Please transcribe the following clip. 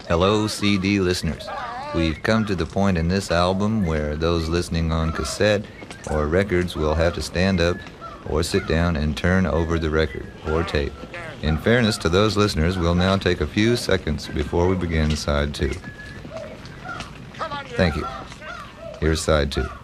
Hello, CD listeners. We've come to the point in this album where those listening on cassette or records will have to stand up or sit down and turn over the record or tape. In fairness to those listeners, we'll now take a few seconds before we begin side 2. Thank you. Here's side 2.